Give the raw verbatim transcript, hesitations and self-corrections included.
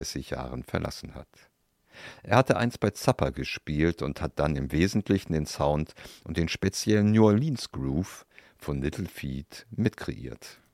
Jahren verlassen hat. Er hatte einst bei Zappa gespielt und hat dann im Wesentlichen den Sound und den speziellen New Orleans Groove von Little Feat mitkreiert.